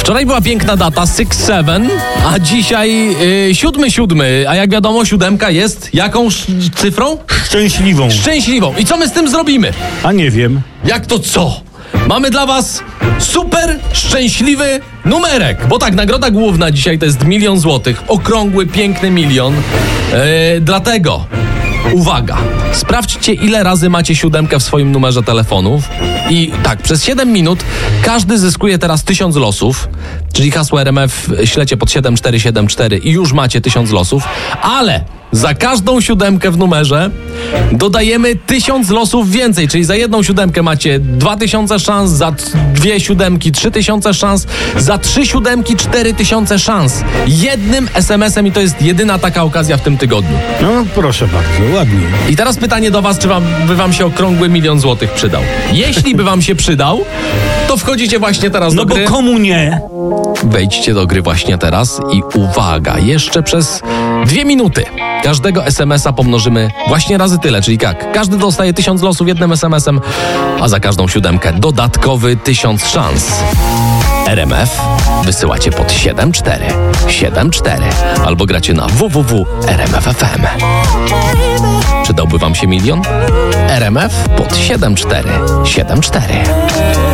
Wczoraj była piękna data 6-7, a dzisiaj 7-7. A jak wiadomo, 7 jest jaką cyfrą? Szczęśliwą. Szczęśliwą. I co my z tym zrobimy? A nie wiem. Jak to co? Mamy dla was super szczęśliwy numerek. Bo tak, nagroda główna dzisiaj to jest 1 000 000 złotych. Okrągły, piękny milion. Dlatego, uwaga, sprawdźcie, ile razy macie 7 w swoim numerze telefonów. I tak, przez 7 minut każdy zyskuje teraz 1000 losów. Czyli hasło RMF ślecie pod 7474 i już macie 1000 losów. Ale za każdą 7 w numerze dodajemy 1000 losów więcej, czyli za jedną 7 macie 2000 szans, za 2 7 3000 szans, za 3 7 4000 szans. Jednym SMS-em i to jest jedyna taka okazja w tym tygodniu. No proszę bardzo, ładnie. I teraz pytanie do was, czy by wam się okrągły 1 000 000 złotych przydał? Jeśli by wam się przydał, to wchodzicie właśnie teraz do gry. No bo komu nie? Wejdźcie do gry właśnie teraz i uwaga, jeszcze przez 2 minuty każdego SMS-a pomnożymy właśnie razy tyle, czyli jak? Każdy dostaje 1000 losów jednym SMS-em, a za każdą 7 dodatkowy 1000 szans. RMF wysyłacie pod 7474 albo gracie na www.rmf.fm. Przydałby wam się milion? RMF pod 7474.